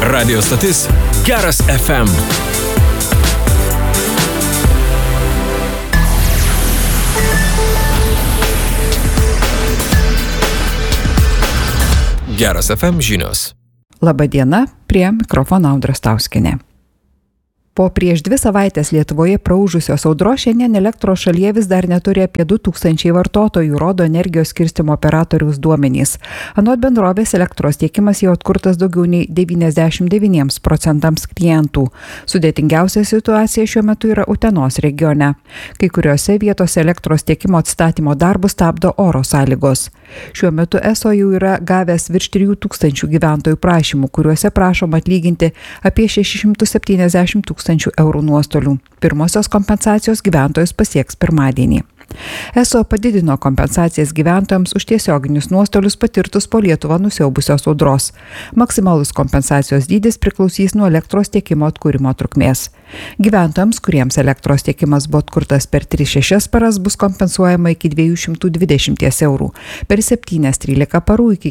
Radio stotis Geras FM. Geras FM žinios. Labadiena, prie mikrofono Audra Stauskienė. Po prieš 2 savaitės Lietuvoje praūžusios audros šiandien elektros šalyje vis dar neturi apie 2000 vartotojų, rodo energijos skirstymo operatoriaus duomenys. Anot bendrovės elektros tiekimas jau atkurtas daugiau nei 99% klientų. Sudėtingiausia situacija šiuo metu yra Utenos regione. Kai kuriuose vietose elektros tiekimo atstatymo darbus stabdo oro sąlygos. Šiuo metu ESO jau yra gavęs virš 3000 gyventojų prašymų, kuriuose prašoma atlyginti apie 670 000 eurų nuostolių. Pirmosios kompensacijos gyventojus pasieks pirmadienį. ESO padidino kompensacijas gyventojams už tiesioginius nuostolius patirtus po Lietuvą nusiaubusios audros. Maksimalus kompensacijos dydis priklausys nuo elektros tiekimo atkūrimo trukmės. Gyventojams, kuriems elektros tiekimas buvo atkurtas per 3-6 paras, bus kompensuojama iki 220 eurų, per 7-13 parų iki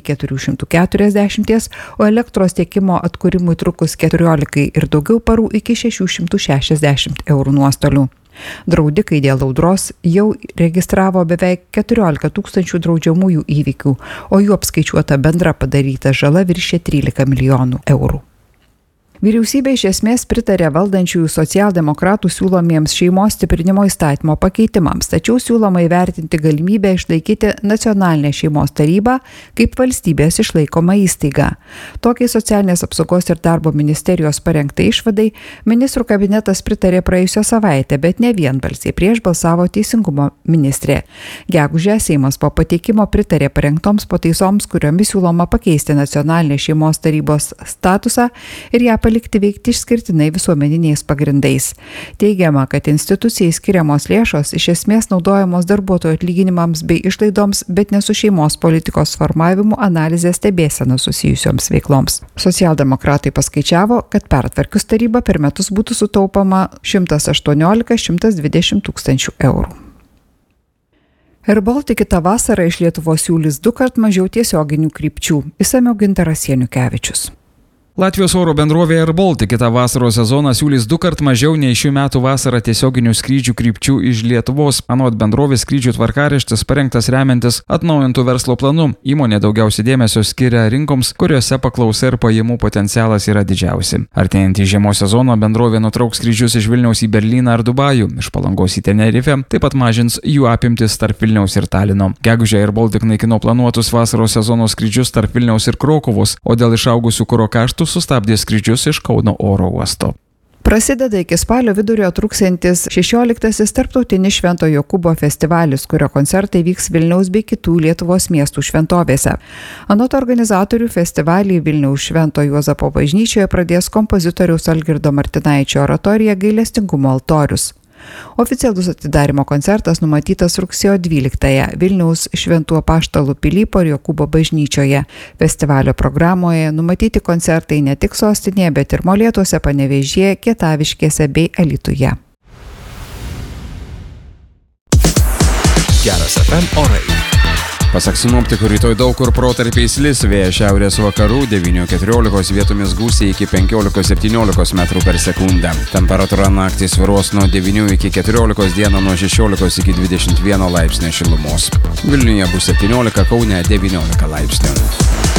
440, o elektros tiekimo atkūrimui trukus 14 ir daugiau parų iki 660 eurų nuostolių. Draudikai dėl audros jau registravo beveik 14 000 draudžiamųjų įvykių, o jų apskaičiuota bendra padaryta žala viršė 13 milijonų eurų. Vyriausybė iš esmės pritarė valdančiųjų socialdemokratų siūlomiems šeimos stiprinimo įstatymo pakeitimams, tačiau siūloma įvertinti galimybę išlaikyti nacionalinę šeimos tarybą kaip valstybės išlaikomą įstaigą. Tokiai socialinės apsaugos ir darbo ministerijos parengtai išvadai ministrų kabinetas pritarė praėjusią savaitę, bet ne vienbalsiai prieš balsavo teisingumo ministrė. Gegužę Seimas po pateikimo pritarė parengtoms pataisoms, kuriomis siūloma pakeisti nacionalinės šeimos tarybos statusą ir ją palikti veikti išskirtinai visuomeniniais pagrindais. Teigiama, kad institucijai skiriamos lėšos iš esmės naudojamos darbuotojų atlyginimams bei išlaidoms, bet ne su šeimos politikos formavimu, analizės stebėsena susijusioms veikloms. Socialdemokratai paskaičiavo, kad pertvarkius tarybą per metus būtų sutaupama 118-120 000 eurų. Air Baltic kitą vasarą iš Lietuvos siūlys 2 kart mažiau tiesioginių krypčių. Išsamiau Gintaras Janukevičius. Latvijos oro bendrovė Air Baltic kitą vasaros sezoną siūlys 2 kart mažiau nei šių metų vasarą tiesioginių skrydžių krypčių iš Lietuvos. Anot bendrovės skrydžių tvarkaraštis parengtas remiantis atnaujintų verslo planu. Įmonė daugiausiai dėmesio skiria rinkoms, kuriuose paklausa ir pajamų potencialas yra didžiausi. Artėjantį žiemos sezoną bendrovė nutrauks skrydžius iš Vilniaus į Berlyną ar Dubajų, iš Palangos į Tenerifę, taip pat mažins jų apimtis tarp Vilniaus ir Talino. Gegužę Air Baltic naikino planuotus vasaros sezono skrydžius tarp Vilniaus ir Krokuvos, o dėl išaugusių kuro kaštų sustabdė skrydžius iš Kauno oro uosto. Prasideda iki spalio vidurio truksiantis 16. tarptautinis Švento Jokūbo festivalis, kurio koncertai vyks Vilniaus bei kitų Lietuvos miestų šventovėse. Anot organizatorių, festivalį Vilniaus Švento Juozapo bažnyčioje pradės kompozitoriaus Algirdo Martinaičio oratorija Gailestingumo altorius. Oficialus atidarymo koncertas numatytas rugsėjo 12-ąją Vilniaus Šventų Apaštalų pilypo ir Jokūbo bažnyčioje. Festivalio programoje numatyti koncertai ne tik sostinėje, bet ir Molėtuose, Panevėžyje, Kietaviškėse bei Alytuje. Geras FM orai. Pasak sinoptikų, rytoj daug kur protarpiais lis, vėjas šiaurės vakarų 9-14, vietomis gūsiai iki 15-17 metrų per sekundę. Temperatūra naktį svyruos nuo 9 iki 14, dieną nuo 16 iki 21 laipsnio šilumos. Vilniuje bus 17, Kaune 19 laipsnių.